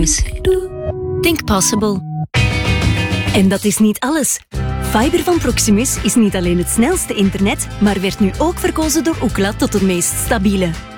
Proximus. Think possible. En dat is niet alles. Fiber van Proximus is niet alleen het snelste internet, maar werd nu ook verkozen door Ookla tot het meest stabiele.